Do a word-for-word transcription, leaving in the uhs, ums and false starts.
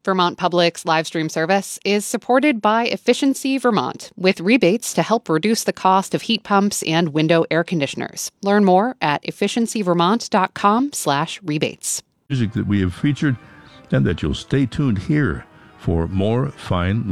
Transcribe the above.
Vermont Public's live stream service is supported by Efficiency Vermont, with rebates to help reduce the cost of heat pumps and window air conditioners. Learn more at efficiencyvermont.com slash rebates. Music that we have featured, and that you'll stay tuned here for more fine